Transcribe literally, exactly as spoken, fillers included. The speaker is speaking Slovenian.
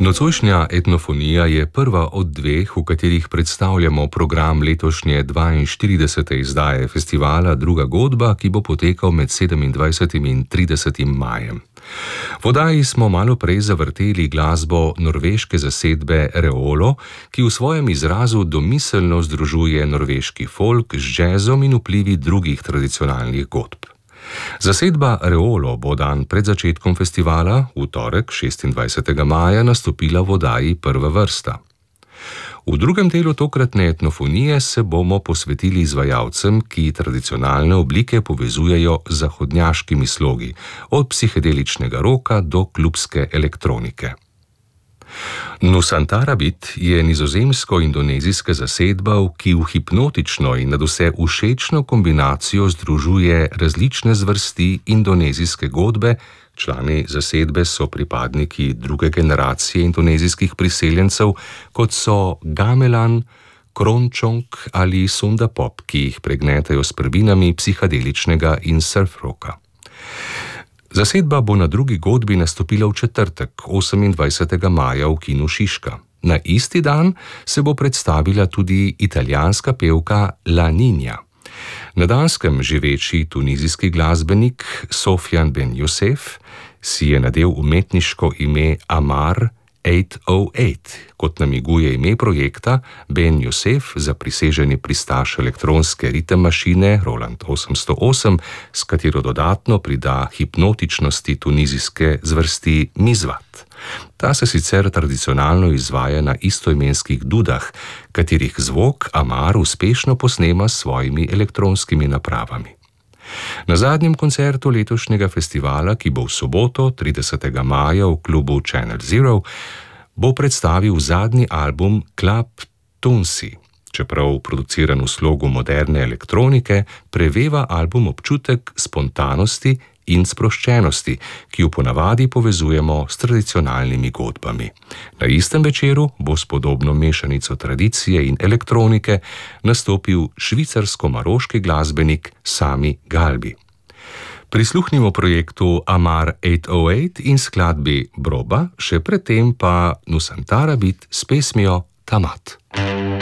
Nocojšnja etnofonija je prva od dveh, v katerih predstavljamo program letošnje dvainštiridesete izdaje festivala Druga godba, ki bo potekal med sedemindvajsetim in tridesetim majem. V oddaji smo malo prej zavrteli glasbo norveške zasedbe Reolo, ki v svojem izrazu domiselno združuje norveški folk z džezom in vplivi drugih tradicionalnih godb. Zasedba Reolo bo dan pred začetkom festivala, v torek šestindvajsetega maja, nastopila v oddaji Prva vrsta. V drugem delu tokratne etnofonije se bomo posvetili izvajalcem, ki tradicionalne oblike povezujejo z zahodnjaškimi slogi, od psihedeličnega roka do klubske elektronike. Nusantara Beat je nizozemsko-indonezijska zasedba, ki v hipnotično in nadvse všečno kombinacijo združuje različne zvrsti indonezijske godbe. Člani zasedbe so pripadniki druge generacije indonezijskih priseljencev, kot so gamelan, kroncong ali sunda pop, ki jih pregnetajo s prvinami psihedeličnega in surf rocka. Zasedba bo na drugi godbi nastopila v četrtek, osemindvajsetega maja v kinu Šiška. Na isti dan se bo predstavila tudi italijanska pevka La Niña. Na Danskem živeči tunizijski glasbenik Sofjan Ben Youssef si je nadel umetniško ime Amar osem osem. Kot namiguje ime projekta, Ben Youssef, zapriseženi pristaš elektronske ritem mašine Roland osemsto osem, s katero dodatno prida hipnotičnosti tunizijske zvrsti mizvat. Ta se sicer tradicionalno izvaja na istoimenskih dudah, katerih zvok Amar uspešno posnema s svojimi elektronskimi napravami. Na zadnjem koncertu letošnjega festivala, ki bo v soboto, tridesetega maja v klubu Channel Zero, bo predstavil zadnji album Club Tunsi. Čeprav produciran v slogu moderne elektronike, preveva album občutek spontanosti in sproščenosti, ki jo ponavadi povezujemo s tradicionalnimi godbami. Na istem večeru bo s podobno mešanico tradicije in elektronike nastopil švicarsko-maroški glasbenik Sami Galbi. Prisluhnimo projektu Amar osem osem in skladbi Broba, še predtem pa Nusantara Beat s pesmijo Tamat.